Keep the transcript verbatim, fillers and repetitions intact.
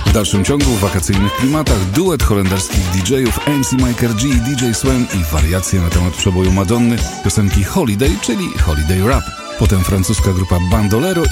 W dalszym ciągu w wakacyjnych klimatach duet holenderskich D J-ów M C Miker G i D J Swen i wariacje na temat przeboju Madonny, piosenki Holiday, czyli Holiday Rap. Potem francuska grupa Bandolero